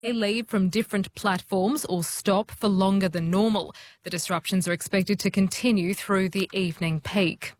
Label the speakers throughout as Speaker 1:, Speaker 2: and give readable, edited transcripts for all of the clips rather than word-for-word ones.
Speaker 1: They leave from different platforms or stop for longer than normal. The disruptions are expected to continue through the evening peak.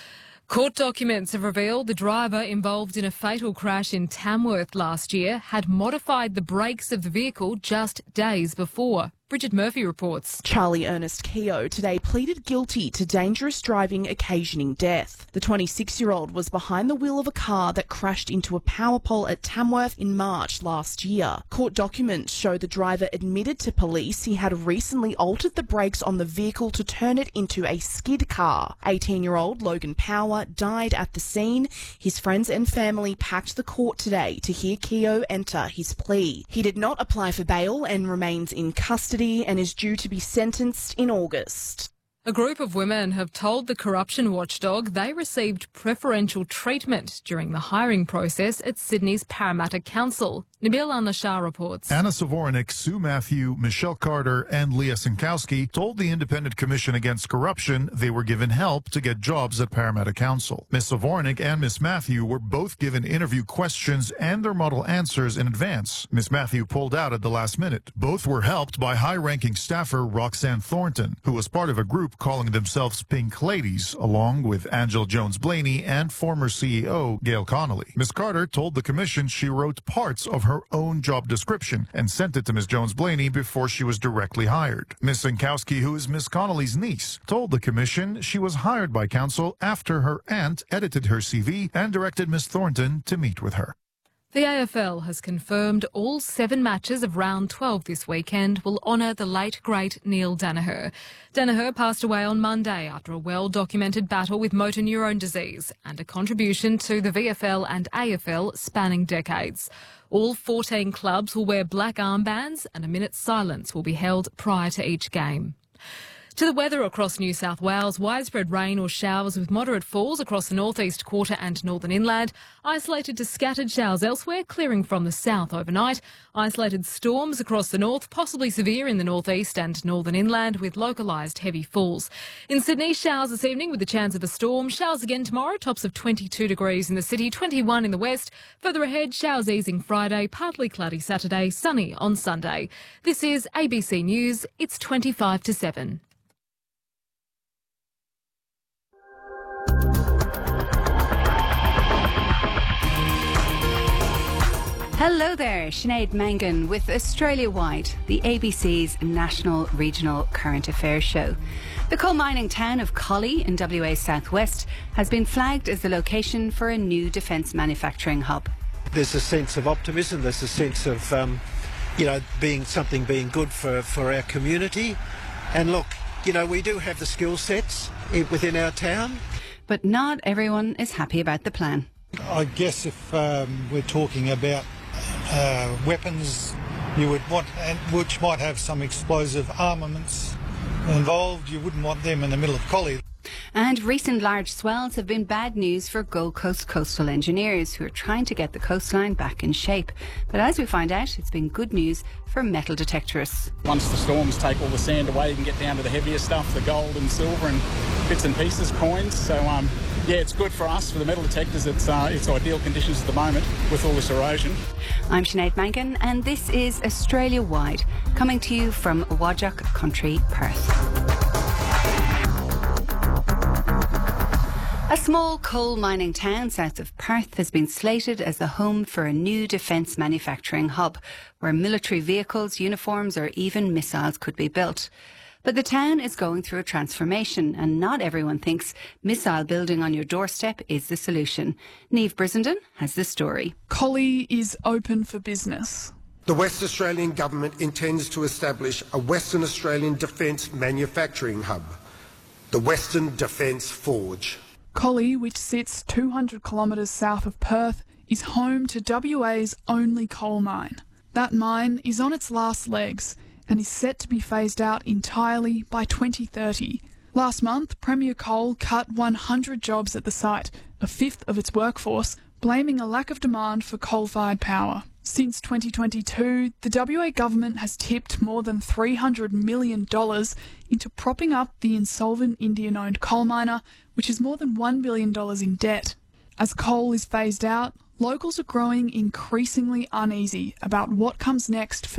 Speaker 1: Court documents have revealed the driver involved in a fatal crash in Tamworth last year had modified the brakes of the vehicle just days before. Bridget Murphy reports.
Speaker 2: Charlie Ernest Keogh today pleaded guilty to dangerous driving occasioning death. The 26-year-old was behind the wheel of a car that crashed into a power pole at Tamworth in March last year. Court documents show the driver admitted to police he had recently altered the brakes on the vehicle to turn it into a skid car. 18-year-old Logan Power died at the scene. His friends and family packed the court today to hear Keogh enter his plea. He did not apply for bail and remains in custody and is due to be sentenced in August.
Speaker 1: A group of women have told the corruption watchdog they received preferential treatment during the hiring process at Sydney's Parramatta Council. Nabil Al-Nashar reports.
Speaker 3: Anna Savornik, Sue Matthew, Michelle Carter and Leah Sinkowski told the Independent Commission Against Corruption they were given help to get jobs at Parramatta Council. Miss Savornik and Miss Matthew were both given interview questions and their model answers in advance. Miss Matthew pulled out at the last minute. Both were helped by high-ranking staffer Roxanne Thornton, who was part of a group calling themselves Pink Ladies, along with Angela Jones-Blaney and former CEO Gail Connolly. Miss Carter told the commission she wrote parts of her own job description and sent it to Miss Jones-Blaney before she was directly hired. Miss Sinkowski, who is Miss Connolly's niece, told the commission she was hired by council after her aunt edited her CV and directed Miss Thornton to meet with her.
Speaker 1: The AFL has confirmed all 7 matches of round 12 this weekend will honour the late, great Neil Daniher. Daniher passed away on Monday after a well-documented battle with motor neurone disease and a contribution to the VFL and AFL spanning decades. All 14 clubs will wear black armbands and a minute's silence will be held prior to each game. To the weather across New South Wales, widespread rain or showers with moderate falls across the northeast quarter and northern inland. Isolated to scattered showers elsewhere, clearing from the south overnight. Isolated storms across the north, possibly severe in the northeast and northern inland with localised heavy falls. In Sydney, showers this evening with the chance of a storm. Showers again tomorrow, tops of 22 degrees in the city, 21 in the west. Further ahead, showers easing Friday, partly cloudy Saturday, sunny on Sunday. This is ABC News. It's 25 to 7.
Speaker 4: Hello there, Sinead Mangan with Australia-Wide, the ABC's national regional current affairs show. The coal mining town of Collie in WA's southwest has been flagged as the location for a new defence manufacturing hub.
Speaker 5: There's a sense of optimism, there's a sense of, being good for our community. And look, we do have the skill sets within our town.
Speaker 4: But not everyone is happy about the plan.
Speaker 6: I guess if we're talking about weapons you would want, and which might have some explosive armaments involved, you wouldn't want them in the middle of Collie.
Speaker 4: And recent large swells have been bad news for Gold Coast coastal engineers who are trying to get the coastline back in shape. But as we find out, it's been good news for metal detectorists.
Speaker 7: Once the storms take all the sand away, you can get down to the heavier stuff, the gold and silver and bits and pieces, coins. So, it's good for us, for the metal detectors. It's ideal conditions at the moment with all this erosion.
Speaker 4: I'm Sinead Mangan and this is Australia-Wide, coming to you from Whadjuk Country, Perth. A small coal mining town south of Perth has been slated as the home for a new defence manufacturing hub, where military vehicles, uniforms or even missiles could be built. But the town is going through a transformation and not everyone thinks missile building on your doorstep is the solution. Niamh Brissenden has the story.
Speaker 8: Collie is open for business.
Speaker 9: The West Australian Government intends to establish a Western Australian defence manufacturing hub, the Western Defence Forge.
Speaker 8: Collie, which sits 200 kilometres south of Perth, is home to WA's only coal mine. That mine is on its last legs and is set to be phased out entirely by 2030. Last month, Premier Coal cut 100 jobs at the site, a fifth of its workforce, blaming a lack of demand for coal-fired power. Since 2022, the WA government has tipped more than $300 million into propping up the insolvent Indian-owned coal miner, which is more than $1 billion in debt. As coal is phased out, locals are growing increasingly uneasy about what comes next for